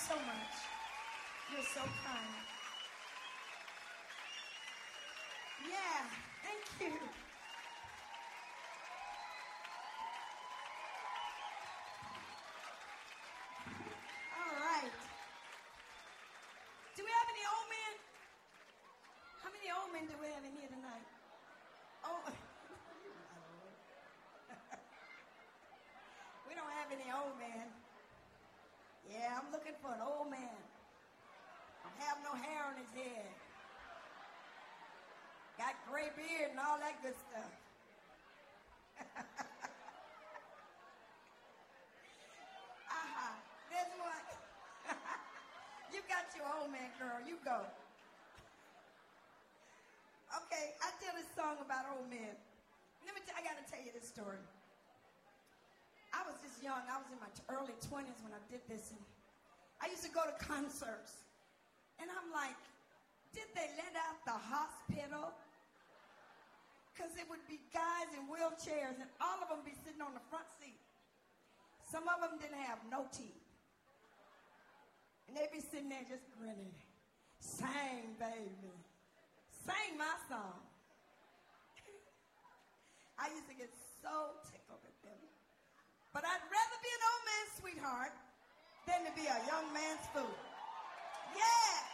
so much. You're so kind. Yeah, thank you. All right. Do we have any old men? How many old men do we have in here tonight? Oh, we don't have any old men. Yeah, I'm looking for an old man. Don't have no hair on his head. Got gray beard and all that good stuff. There's one. You got your old man, girl. You go. Okay, I tell this song about old men. I got to tell you this story. I was just young. I was in my early 20s when I did this. And I used to go to concerts. And I'm like, did they let out the hospital? Because it would be guys in wheelchairs, and all of them be sitting on the front seat. Some of them didn't have no teeth. And they'd be sitting there just grinning. Sing, baby. Sing my song. I used to get so tickled at them. But I'd rather be an old man's sweetheart than to be a young man's fool. Yeah!